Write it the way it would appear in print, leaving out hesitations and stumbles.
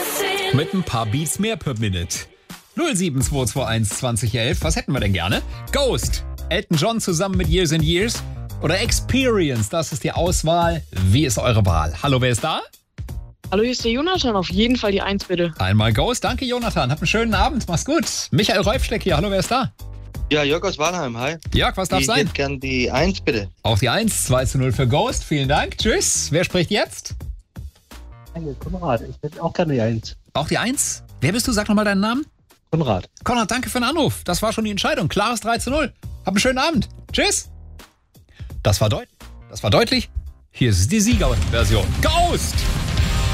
Mit ein paar Beats mehr per Minute. 07221 2011. Was hätten wir denn gerne? Ghost. Elton John zusammen mit Years and Years. Oder Experience. Das ist die Auswahl. Wie ist eure Wahl? Hallo, wer ist da? Hallo, hier ist der Jonathan. Auf jeden Fall die 1, bitte. Einmal Ghost. Danke, Jonathan. Habt einen schönen Abend. Mach's gut. Michael Reufsteck hier. Hallo, wer ist da? Ja, Jörg aus Walheim, hi. Jörg, was darf Ich sein? hätte gern die 1, bitte. Auch die 1. 2:0 für Ghost. Vielen Dank. Tschüss. Wer spricht jetzt? Konrad, ich hätte auch gerne die 1. Auch die 1? Wer bist du? Sag nochmal deinen Namen. Konrad. Konrad, danke für den Anruf. Das war schon die Entscheidung. Klares 3:0. Hab einen schönen Abend. Tschüss. Das war deutlich. Hier ist die Siegerversion. Ghost!